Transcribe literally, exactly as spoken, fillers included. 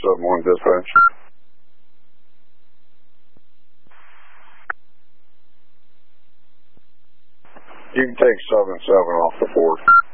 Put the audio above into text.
seven one dispatch. You can take seven seven off the fourth.